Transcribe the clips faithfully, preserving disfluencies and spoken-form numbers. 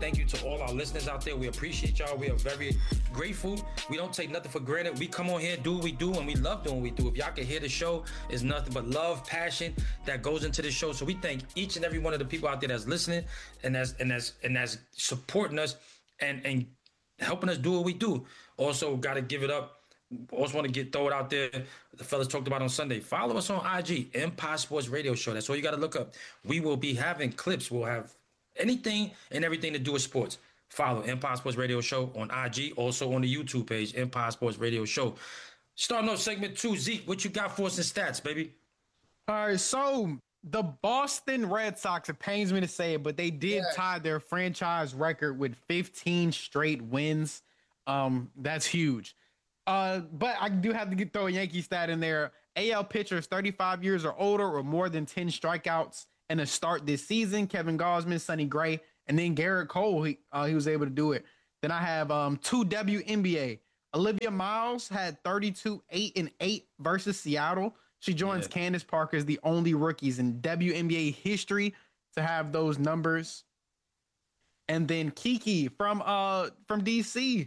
thank you to all our listeners out there. We appreciate y'all. We are very grateful. We don't take nothing for granted. We come on here, do what we do, and we love doing what we do. If y'all can hear the show, it's nothing but love, passion that goes into the show. So we thank each and every one of the people out there that's listening and that's and that's and that's supporting us and and helping us do what we do. Also, got to give it up. Also want to get throw it out there. The fellas talked about on Sunday. Follow us on I G, Empire Sports Radio Show. That's all you got to look up. We will be having clips. We'll have anything and everything to do with sports. Follow Empire Sports Radio Show on I G. Also on the YouTube page, Empire Sports Radio Show. Starting off segment two, Zeke, what you got for us in stats, baby? All right, so the Boston Red Sox, it pains me to say it, but they did yeah. tie their franchise record with fifteen straight wins. Um, that's huge. Uh, but I do have to get throw a Yankee stat in there. A L pitchers thirty-five years or older or more than ten strikeouts in a start this season. Kevin Gausman, Sonny Gray, and then Garrett Cole. He uh, he was able to do it. Then I have um two W N B A. Olivia Miles had thirty-two, eight, and eight versus Seattle. She joins yeah. Candace Parker as the only rookies in W N B A history to have those numbers. And then Kiki from uh from D C.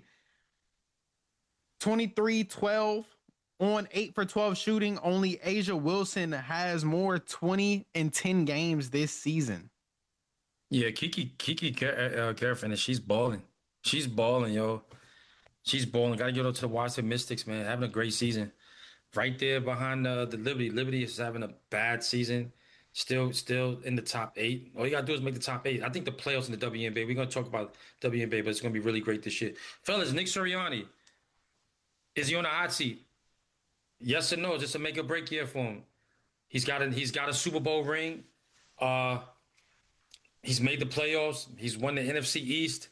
twenty-three, twelve on eight for twelve shooting. Only Asia Wilson has more twenty and ten games this season. Yeah, Kiki Kiki uh, Carafin, she's balling. She's balling, yo. She's balling. Got to get up to the Washington Mystics, man. Having a great season. Right there behind uh, the Liberty. Liberty is having a bad season. Still still in the top eight. All you got to do is make the top eight. I think the playoffs in the W N B A, we're going to talk about W N B A, but it's going to be really great this year. Fellas, Nick Sirianni, is he on the hot seat? Yes or no? Just a make or break year for him. He's got a he's got a Super Bowl ring. Uh, he's made the playoffs. He's won the N F C East.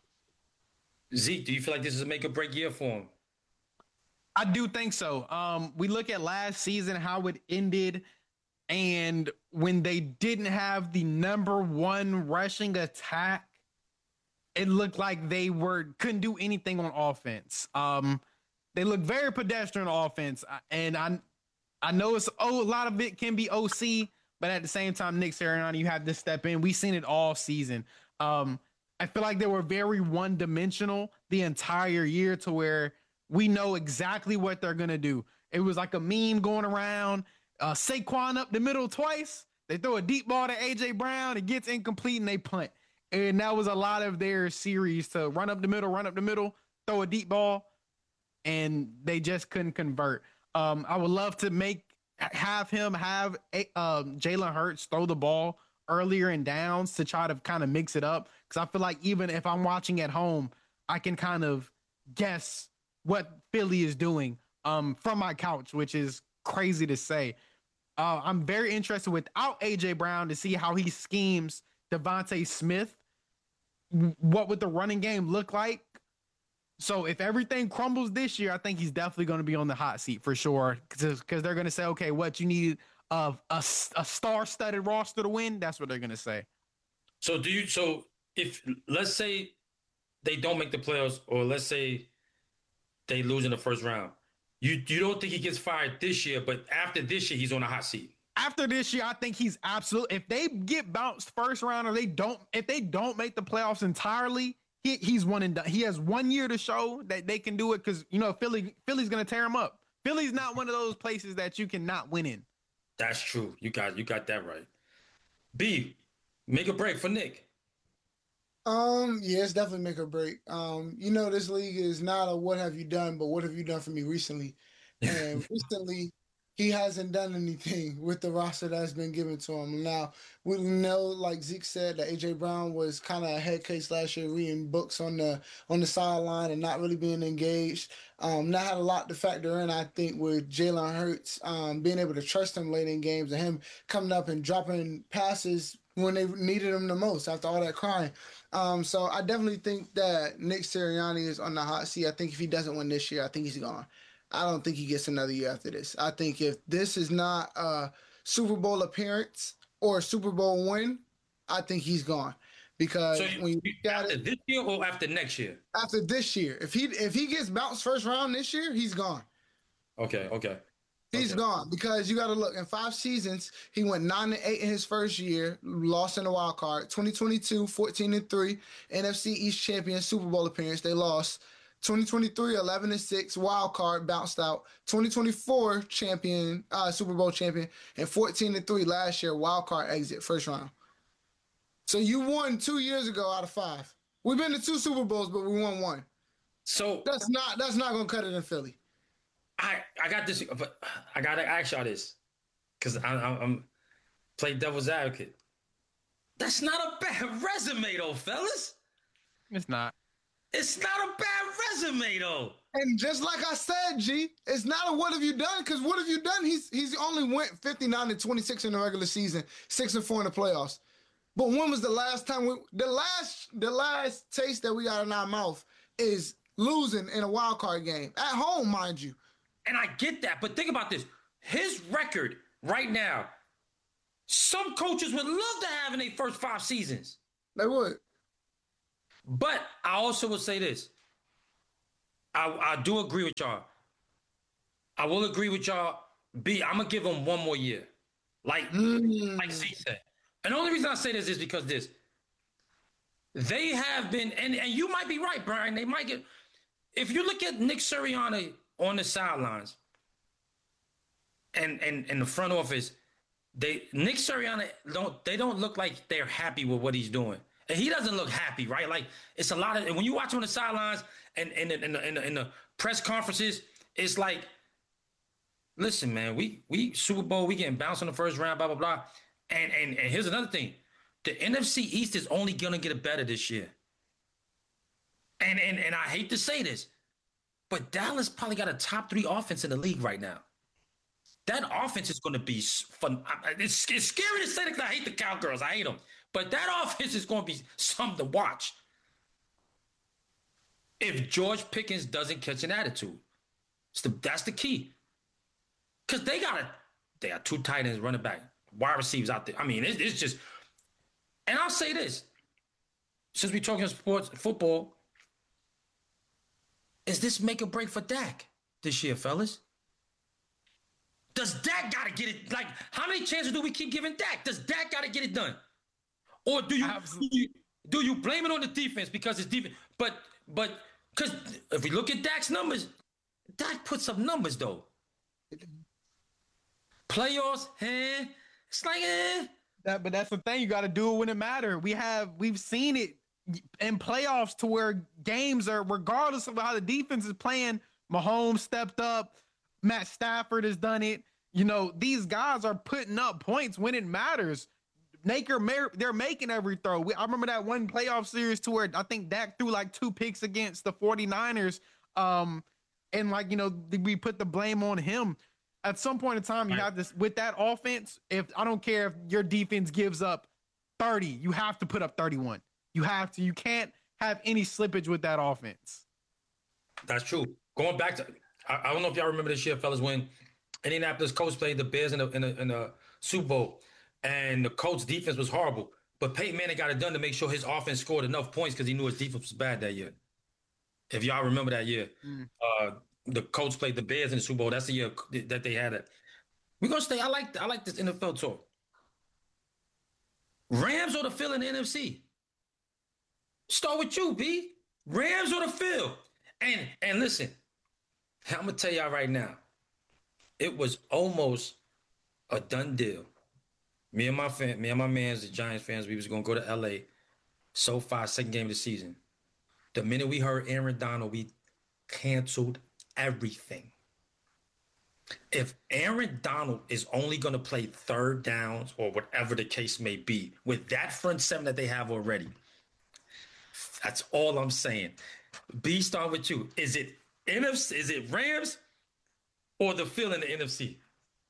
Zeke, do you feel like this is a make or break year for him? I do think so. Um, we look at last season, how it ended, and when they didn't have the number one rushing attack, it looked like they were couldn't do anything on offense. Um, They look very pedestrian offense, and I, I know it's oh a lot of it can be O C, but at the same time, Nick Sirianni, you have to step in. We've seen it all season. Um, I feel like they were very one-dimensional the entire year, to where we know exactly what they're gonna do. It was like a meme going around. Uh, Saquon up the middle twice. They throw a deep ball to A J Brown. It gets incomplete, and they punt. And that was a lot of their series, to run up the middle, run up the middle, throw a deep ball. And they just couldn't convert. Um, I would love to make have him have a, um, Jalen Hurts throw the ball earlier in downs to try to kind of mix it up. Because I feel like even if I'm watching at home, I can kind of guess what Philly is doing um, from my couch, which is crazy to say. Uh, I'm very interested without A J Brown to see how he schemes Devontae Smith. What would the running game look like? So if everything crumbles this year, I think he's definitely going to be on the hot seat for sure. Because they're going to say, okay, what you need uh, a, a star-studded roster to win? That's what they're going to say. So do you? So if let's say they don't make the playoffs, or let's say they lose in the first round, you you don't think he gets fired this year, but after this year, he's on the hot seat. After this year, I think he's absolutely. If they get bounced first round, or they don't, if they don't make the playoffs entirely. He, he's one and done. He has one year to show that they can do it, because, you know, Philly Philly's going to tear him up. Philly's not one of those places that you cannot win in. That's true. You got you got that right. B, make a break for Nick. Um, yeah, it's definitely make a break. Um, you know, this league is not a what have you done, but what have you done for me recently? And recently, he hasn't done anything with the roster that's been given to him. Now, we know, like Zeke said, that A J Brown was kind of a head case last year, reading books on the on the sideline and not really being engaged. Um, that had a lot to factor in, I think, with Jalen Hurts um, being able to trust him late in games, and him coming up and dropping passes when they needed him the most after all that crying. Um, so I definitely think that Nick Sirianni is on the hot seat. I think if he doesn't win this year, I think he's gone. I don't think he gets another year after this. I think if this is not a Super Bowl appearance or a Super Bowl win, I think he's gone. Because so you, when you got after it, this year or after next year? After this year. If he if he gets bounced first round this year, he's gone. Okay, okay. He's Okay. gone because you got to look in five seasons. He went nine and eight in his first year, lost in the wild card. twenty twenty-two, fourteen and three, N F C East champion, Super Bowl appearance. They lost. twenty twenty-three, eleven and six, wild card, bounced out. twenty twenty-four champion, uh, Super Bowl champion, and fourteen and three last year, wild card exit, first round. So you won two years ago out of five. We've been to two Super Bowls, but we won one. So That's not that's not gonna cut it in Philly. I I got this, but I gotta ask y'all this because I'm, I'm play devil's advocate. That's not a bad resume, though, fellas. It's not. It's not a bad resume, though. And just like I said, G, it's not a what have you done? Because what have you done? He's he's only went fifty-nine and twenty-six in the regular season, six and four in the playoffs. But when was the last time we the last the last taste that we got in our mouth is losing in a wild card game at home, mind you. And I get that, but think about this. His record right now, some coaches would love to have in their first five seasons. They would. But I also will say this. I, I do agree with y'all. I will agree with y'all. B, I'm going to give him one more year. Like, Mm. like C said. And the only reason I say this is because this. They have been, and, and you might be right, Brian. They might get, if you look at Nick Sirianni on the sidelines and, and, and the front office, they Nick Sirianni don't they don't look like they're happy with what he's doing. And he doesn't look happy, right? Like it's a lot of, and when you watch him on the sidelines and in the, in the, in the, in the press conferences, it's like, listen, man, we we Super Bowl, we getting bounced in the first round, blah blah blah. And and and here's another thing: the N F C East is only gonna get better this year. And and and I hate to say this, but Dallas probably got a top three offense in the league right now. That offense is going to be fun. It's, it's scary to say that because I hate the Cowgirls. I hate them. But that offense is going to be something to watch. If George Pickens doesn't catch an attitude, it's the, that's the key. Because they got a, they got two tight ends, running back, wide receivers out there. I mean, it's, it's just. And I'll say this: since we're talking sports, football, is this make or break for Dak this year, fellas? Does Dak got to get it? Like, how many chances do we keep giving Dak? Does Dak got to get it done? Or do you, do you do you blame it on the defense because it's defense? But but because if we look at Dak's numbers, Dak puts up numbers though. Playoffs, eh? It's like eh. That, but that's the thing. You got to do it when it matters. We have we've seen it in playoffs to where games are, regardless of how the defense is playing. Mahomes stepped up. Matt Stafford has done it. You know, these guys are putting up points when it matters. Naker, they're making every throw. We, I remember that one playoff series to where I think Dak threw like two picks against the 49ers. Um, and like, you know, we put the blame on him. At some point in time, you right. have this with that offense. If I don't care if your defense gives up thirty, you have to put up thirty-one. You have to. You can't have any slippage with that offense. That's true. Going back to, I, I don't know if y'all remember this year, fellas, when Indianapolis Colts played the Bears in the, in the, in the Super Bowl, and the Colts defense was horrible. But Peyton Manning got it done to make sure his offense scored enough points because he knew his defense was bad that year. If y'all remember that year, mm. uh, the Colts played the Bears in the Super Bowl. That's the year that they had it. We're gonna stay. I like I like this N F L talk. Rams or the Phil in the N F C? Start with you, B. Rams or the Phil? And and listen, I'm gonna tell y'all right now, it was almost a done deal. Me and my fan, me and my mans, the Giants fans, we was gonna go to L A. SoFi, second game of the season. The minute we heard Aaron Donald, we canceled everything. If Aaron Donald is only gonna play third downs or whatever the case may be, with that front seven that they have already, that's all I'm saying. B, start with you. Is it N F C? Is it Rams or the Phil in the N F C?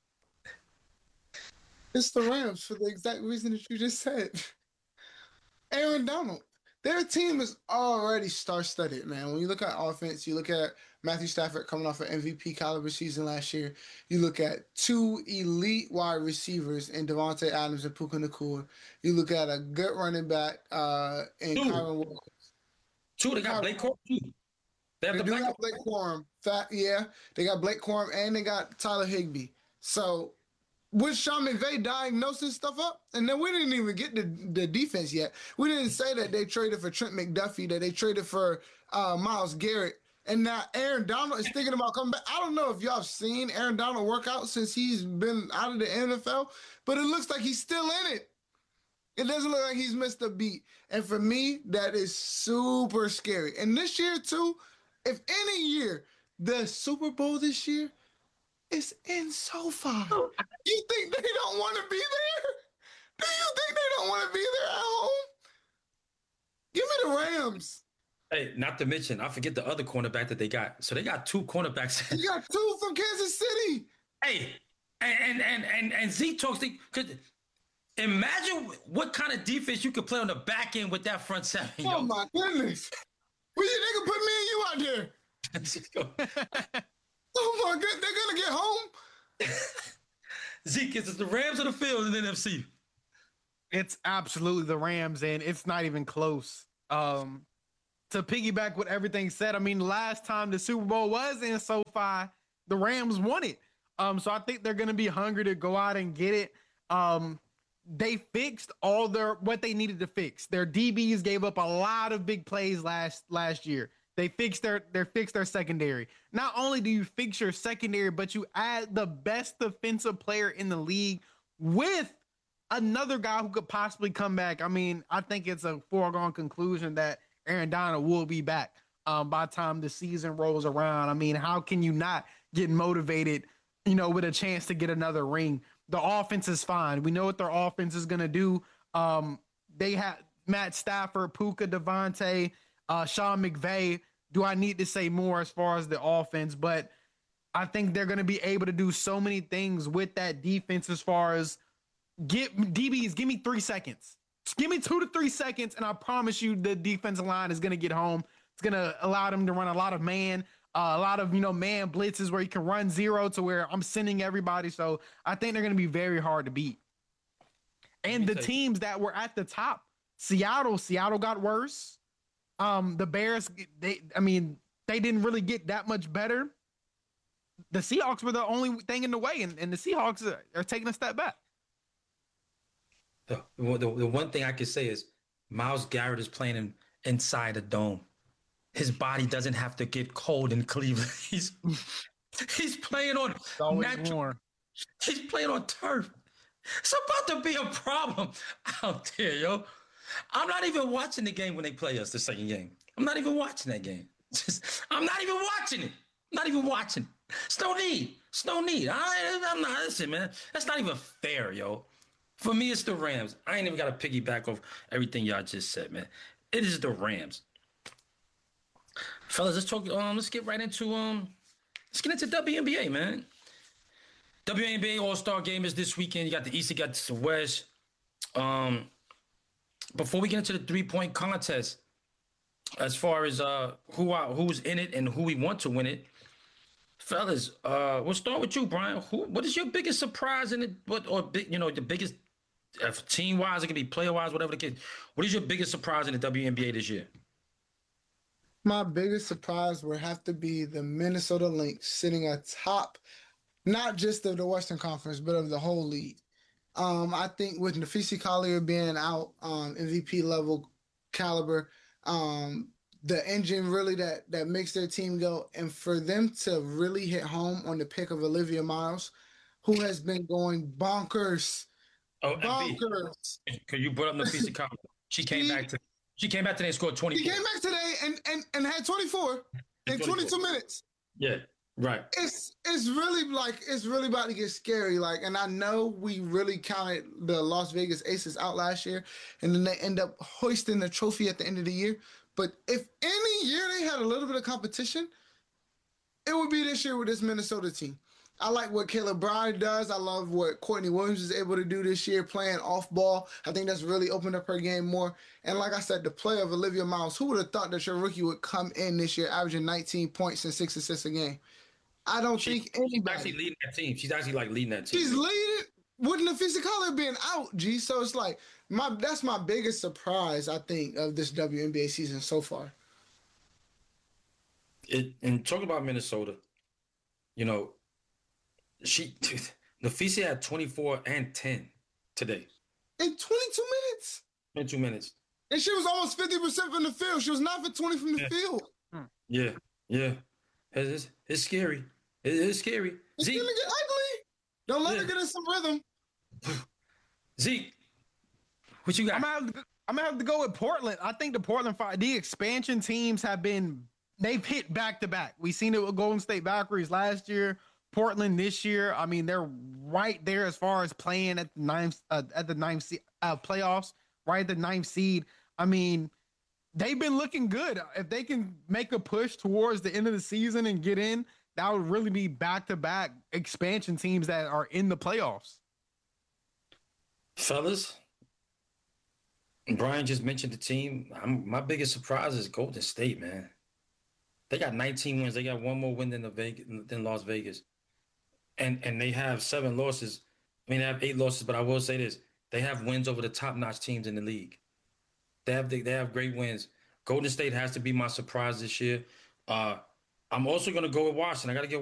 It's the Rams for the exact reason that you just said. Aaron Donald, their team is already star-studded, man. When you look at offense, you look at Matthew Stafford coming off an M V P caliber season last year. You look at two elite wide receivers in Devontae Adams and Puka Nacua. You look at a good running back uh, in Two. Kyron Williams. Two, they got Blake Corum, too. They have They the do have backup. Blake Corum. Fat, yeah, they got Blake Corum and they got Tyler Higbee. So with Sean McVay diagnosing stuff up, and then we didn't even get the, the defense yet. We didn't say that they traded for Trent McDuffie, that they traded for uh, Myles Garrett, and now Aaron Donald is thinking about coming back. I don't know if y'all have seen Aaron Donald work out since he's been out of the N F L, but it looks like he's still in it. It doesn't look like he's missed a beat. And for me, that is super scary. And this year, too, if any year, the Super Bowl this year is in SoFi. You think they don't want to be there? Do you think they don't want to be there at home? Give me the Rams. Hey, not to mention, I forget the other cornerback that they got. So they got two cornerbacks. You got two from Kansas City. Hey, and and and and, and Zeke talks. Could imagine what kind of defense you could play on the back end with that front seven. Oh yo. my goodness! Well, you they could put me and you out there. Oh my god, they're gonna get home. Zeke, is it the Rams or the field in the N F C? It's absolutely the Rams, and it's not even close. Um, to piggyback what everything said, I mean, last time the Super Bowl was in SoFi, the Rams won it. Um, so I think they're going to be hungry to go out and get it. Um, they fixed all their what they needed to fix. Their D Bs gave up a lot of big plays last last year. They fixed their they fixed their secondary. Not only do you fix your secondary, but you add the best defensive player in the league with another guy who could possibly come back. I mean, I think it's a foregone conclusion that Aaron Donald will be back um, by the time the season rolls around. I mean, how can you not get motivated, you know, with a chance to get another ring? The offense is fine. We know what their offense is going to do. Um, they have Matt Stafford, Puka, Devontae, uh, Sean McVay. Do I need to say more as far as the offense? But I think they're going to be able to do so many things with that defense as far as get D Bs, give me three seconds. Just give me two to three seconds, and I promise you the defensive line is going to get home. It's going to allow them to run a lot of man, uh, a lot of, you know, man blitzes where you can run zero to where I'm sending everybody. So I think they're going to be very hard to beat. And the teams that were at the top, Seattle, Seattle got worse. Um, the Bears, they, I mean, they didn't really get that much better. The Seahawks were the only thing in the way, and, and the Seahawks are, are taking a step back. The, the, the one thing I could say is Myles Garrett is playing in, inside a dome. His body doesn't have to get cold in Cleveland. He's he's playing on natural, warm. He's playing on turf. It's about to be a problem out there, yo. I'm not even watching the game when they play us the second game. I'm not even watching that game. Just, I'm not even watching it. I'm not even watching. It's no need. It's no need. I, I'm not. Listen, man. That's not even fair, yo. For me, it's the Rams. I ain't even got to piggyback off everything y'all just said, man. It is the Rams. Fellas, let's talk. Um, let's get right into um. Let's get into W N B A, man. W N B A All-Star Game is this weekend. You got the East, you got the West. Um, before we get into the three-point contest, as far as uh who are, who's in it and who we want to win it, fellas, uh, we'll start with you, Brian. Who? What is your biggest surprise in it? What or big? You know, the biggest uh, team-wise, it can be player-wise, whatever the case. What is your biggest surprise in the W N B A this year? My biggest surprise would have to be the Minnesota Lynx sitting atop, not just of the Western Conference, but of the whole league. Um, I think with Nafisi Collier being out, um, M V P level caliber, um, the engine really that that makes their team go, and for them to really hit home on the pick of Olivia Miles, who has been going bonkers, oh, bonkers. Because you brought up Nafisi Collier, she came she, back to she came back today and scored twenty-four. She came back today and and and had twenty-four in twenty-two minutes. Yeah. Right. It's it's really like it's really about to get scary. Like, and I know we really counted the Las Vegas Aces out last year, and then they end up hoisting the trophy at the end of the year. But if any year they had a little bit of competition, it would be this year with this Minnesota team. I like what Caleb Bryan does. I love what Courtney Williams is able to do this year, playing off ball. I think that's really opened up her game more. And like I said, the play of Olivia Miles, who would have thought that your rookie would come in this year averaging nineteen points and six assists a game? I don't she, think anybody. She's actually leading that team. She's actually like leading that team. She's leading with Nafisi Collier being out, G. So it's like my that's my biggest surprise, I think, of this W N B A season so far. it and talk about Minnesota. You know, she Nafisi had twenty-four and ten today. In twenty-two minutes. twenty-two minutes. And she was almost fifty percent from the field. She was nine for twenty from the yeah. field. Yeah, yeah. It's, it's, it's scary. It, it's scary. It's Zeke, gonna get ugly. Don't let yeah. her get in some rhythm. Zeke, what you got? I'm gonna, have to, I'm gonna have to go with Portland. I think the Portland Fire, the expansion teams have been, they've hit back to back. We seen it with Golden State Valkyries last year, Portland this year. I mean, they're right there as far as playing at the ninth, uh, at the ninth seed, uh, playoffs, right at the ninth seed. I mean, they've been looking good. If they can make a push towards the end of the season and get in, that would really be back to back expansion teams that are in the playoffs. Fellas, Brian just mentioned the team. I'm, my biggest surprise is Golden State, man. They got nineteen wins. They got one more win than the Vegas, than Las Vegas, and and they have seven losses. I mean, they have eight losses, but I will say this: they have wins over the top-notch teams in the league. They have they have great wins. Golden State has to be my surprise this year. Uh, I'm also going to go with Washington. I got to get